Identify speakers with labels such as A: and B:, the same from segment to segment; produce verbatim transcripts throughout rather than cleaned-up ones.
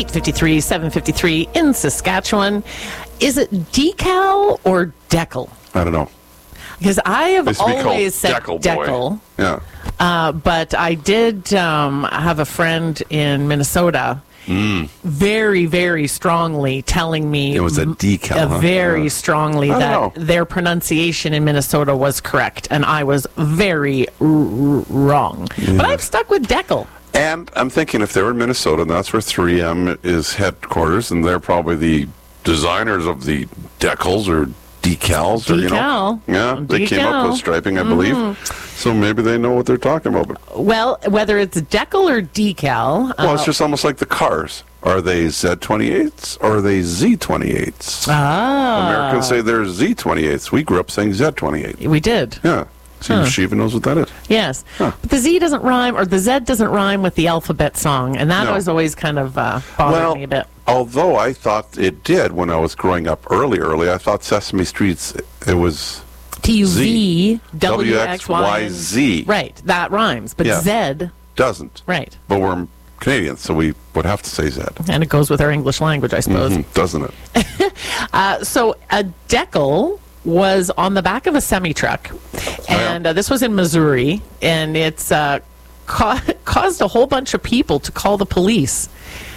A: eight fifty-three, seven fifty-three in Saskatchewan. Is it decal or decal?
B: I don't know.
A: Because I have
B: Used to be
A: always said
B: called Decal Boy.
A: decal.
B: Yeah.
A: Uh, but I did um, have a friend in Minnesota
B: Mm.
A: very, very strongly telling me
B: It was a decal,
A: uh,
B: huh?
A: very
B: Yeah.
A: strongly
B: I
A: that
B: don't know.
A: their pronunciation in Minnesota was correct, and I was very r- r- wrong. But I've stuck with decal.
B: And I'm thinking if they were in Minnesota, and that's where three M is headquarters, and they're probably the designers of the decals or decals. Or, you know,
A: Decal.
B: yeah, they came up
A: Decal.
B: with striping, I believe. So maybe they know what they're talking about. But,
A: Well, whether it's decal or decal,
B: well,
A: uh,
B: it's just almost like the cars. Are they Z twenty-eights or are they Z twenty-eights?
A: ah,
B: Americans say they're Z twenty-eights. We grew up saying Z twenty-eight.
A: we did.
B: Yeah. See,
A: Huh.
B: she even knows what that is.
A: Yes,
B: Huh.
A: but the Z doesn't rhyme, or the Z doesn't rhyme with the alphabet song, and that
B: No.
A: was always kind of uh, bothered
B: Well,
A: me a bit.
B: although I thought it did when I was growing up early, early, I thought Sesame Street's, it was
A: T U V W X Y
B: W X Y Z.
A: Right, that rhymes, but
B: Yeah.
A: Z,
B: Doesn't.
A: right,
B: But we're Canadians, so we would have to say Z.
A: and it goes with our English language, I suppose.
B: Mhm, doesn't it?
A: Uh, so a decal was on the back of a semi truck, and uh, this was in Missouri, and it's uh, ca- caused a whole bunch of people to call the police.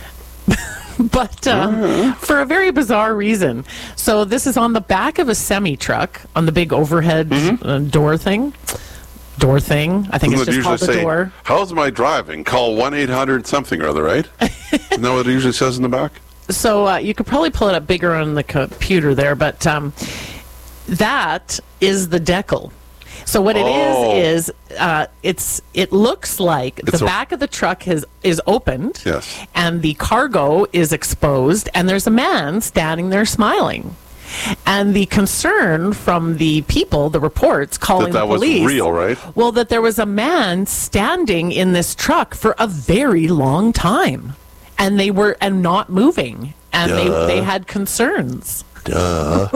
A: But uh, for a very bizarre reason. So this is on the back of a semi truck on the big overhead uh, door thing. Door thing. I think
B: Doesn't
A: it's
B: it
A: just called the
B: usually say,
A: door.
B: how's my driving? Call one eight hundred something or other, right? Isn't that what it usually says in the back?
A: So uh, you could probably pull it up bigger on the computer there, but um, that is the decal. So what it
B: Oh.
A: is is uh, it's it looks like
B: It's
A: the
B: a-
A: back of the truck has is opened,
B: Yes.
A: and the cargo is exposed, and there's a man standing there smiling. And the concern from the people, the reports calling
B: That that
A: the
B: was
A: police,
B: real, right?
A: well, that there was a man standing in this truck for a very long time, and they were and not moving, and they
B: Duh.
A: they had concerns.
B: Duh.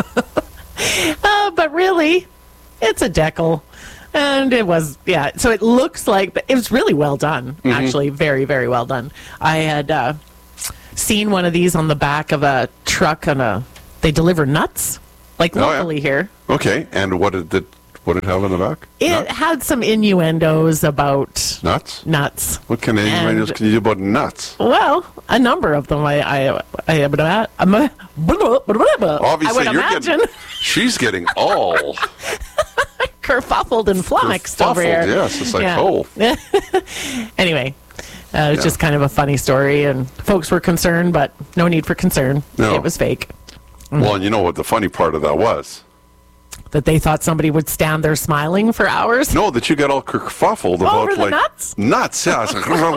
A: Uh, but really, it's a decal. And it was, yeah. So it looks like, but it was really well done,
B: Mm-hmm.
A: actually. Very, very well done. I had uh, seen one of these on the back of a truck on a, they deliver nuts, like
B: Oh, yeah.
A: locally here.
B: Okay, and what did it, what did it have in the back?
A: It
B: Nuts?
A: had some innuendos about
B: Nuts?
A: nuts.
B: What kind of
A: And-
B: innuendos can you do about nuts?
A: Well, a number of them. I, I, I, would ima- I'm a- I
B: Obviously,
A: would
B: you're
A: imagine
B: getting. She's getting all
A: kerfuffled and flummoxed over
B: kerfuffled,
A: here.
B: yes, it's like,
A: Yeah.
B: oh.
A: Anyway, uh, it's
B: Yeah.
A: just kind of a funny story, and folks were concerned, but no need for concern.
B: No.
A: It was fake.
B: Well, and you know what the funny part of that was?
A: That they thought somebody would stand there smiling for hours.
B: No, that you got all kerfuffled about
A: Over the
B: like
A: nuts?
B: Nuts, yeah. It's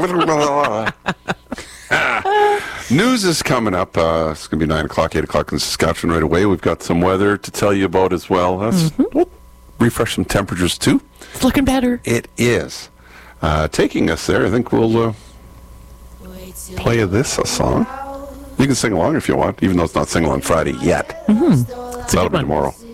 B: like, news is coming up. Uh, it's going to be nine o'clock, eight o'clock in Saskatchewan right away. We've got some weather to tell you about as well. Let's we'll refresh some temperatures too.
A: It's looking better.
B: It is uh, taking us there. I think we'll uh, play this a song. You can sing along if you want, even though it's not sing along Friday yet.
A: It's a
B: That'll
A: good
B: be
A: one.
B: tomorrow.